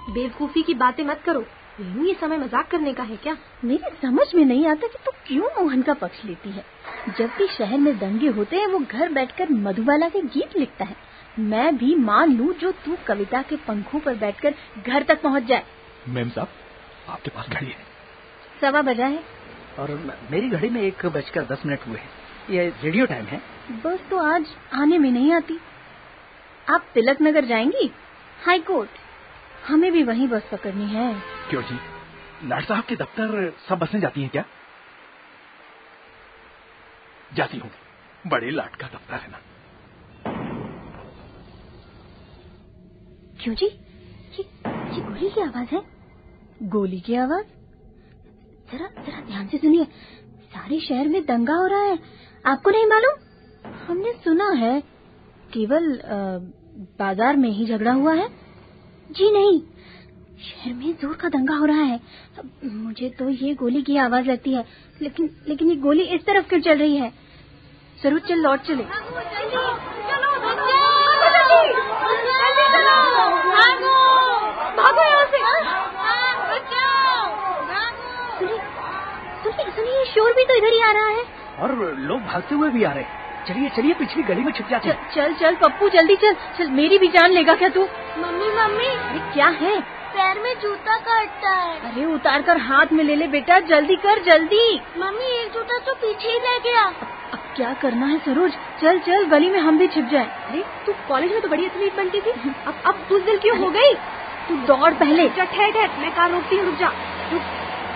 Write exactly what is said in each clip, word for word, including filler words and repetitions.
बेवकूफी की बातें मत करो। यूं ये समय मजाक करने का है क्या? मेरी समझ में नहीं आता कि तू क्यों मोहन का पक्ष लेती है। जब भी शहर में दंगे होते हैं वो घर बैठकर मधुबाला के गीत लिखता है। मैं भी मान लूं जो तू कविता के पंखों पर बैठकर घर तक पहुंच जाए। मैम साहब, आपके पास घड़ी है? सवा बजा है और मेरी घड़ी में एक बजकर दस मिनट हुए हैं। ये रेडियो टाइम है। बस तो आज आने में नहीं आती। आप तिलक नगर जाएंगी? हाई कोर्ट, हमें भी वहीं बस पकड़नी है। क्यों जी, लाट साहब के दफ्तर सब बसें जाती हैं क्या? जाती होंगी, बड़े लाट का दफ्तर है ना। क्यों जी, ये, ये गोली की आवाज है? गोली की आवाज? जरा जरा ध्यान से सुनिए। सारे शहर में दंगा हो रहा है, आपको नहीं मालूम? हमने सुना है केवल आ, बाजार में ही झगड़ा हुआ है। जी नहीं, शहर में जोर का दंगा हो रहा है। मुझे तो ये गोली की आवाज लगती है, लेकिन लेकिन ये गोली इस तरफ क्यों चल रही है? जरूर चल लौट चले। भागो यहाँ से। सुनिए सुनिए, शोर भी तो इधर ही आ रहा है और लोग भागते हुए भी आ रहे हैं। चलिए चलिए, पिछली गली में छुप जाते हैं। चल चल पप्पू, जल्दी चल चल। मेरी भी जान लेगा क्या तू? मम्मी मम्मी, अरे क्या है? पैर में जूता काटता है। अरे उतार कर हाथ में ले ले बेटा, जल्दी कर जल्दी। मम्मी एक जूता तो पीछे ही रह गया। अब, अब क्या करना है सरोज? चल चल, गली में हम भी छिप जाएं। अरे तू कॉलेज में तो बड़ी एथलीट बनती थी, अब अब बुज़दिल क्यों हो गई? तू दौड़ पहले। ठहर ठहर, मैं कार रोकती हूँ, रुक जा। रुक।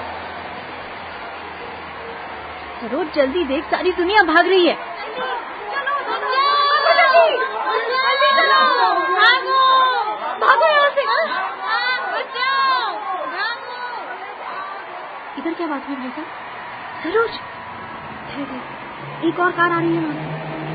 सरोज जल्दी देख, सारी दुनिया भाग रही है। भागो यहाँ से। इधर क्या बात है भाई साहब? सरोज, एक और कार आ रही है वहाँ।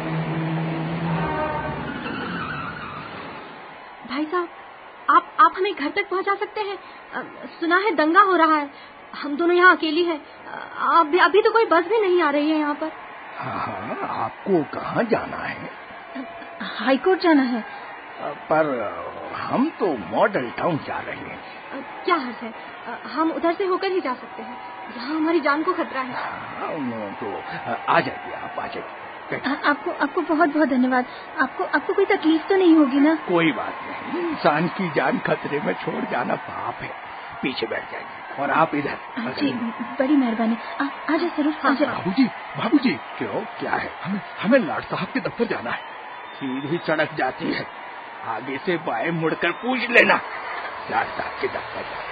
भाई साहब, आप आप हमें घर तक पहुँचा सकते हैं? सुना है दंगा हो रहा है, हम दोनों यहाँ अकेली हैं। अभी अभी तो कोई बस भी नहीं आ रही है यहाँ पर। हाँ, आपको कहाँ जाना है? हाई कोर्ट जाना है। पर हम तो मॉडल टाउन जा रहे हैं। क्या हर्ज है, हम उधर से होकर ही जा सकते हैं, यहाँ हमारी जान को खतरा है। हाँ, तो आ जाइए, आप आ जाइए। आपको आपको बहुत बहुत धन्यवाद। आपको आपको कोई तकलीफ तो नहीं होगी ना? कोई बात नहीं, इंसान की जान खतरे में छोड़ जाना पाप है। पीछे बैठ जाइए और आप इधर। जी, बड़ी मेहरबानी। आजा सरोज, आजा। बाबूजी, बाबूजी, क्यों, क्या है? हमें हमें लाट साहब के दफ्तर जाना है। सीधी सड़क जाती है, आगे से बाएं मुड़कर पूछ लेना, लाट साहब के दफ्तर।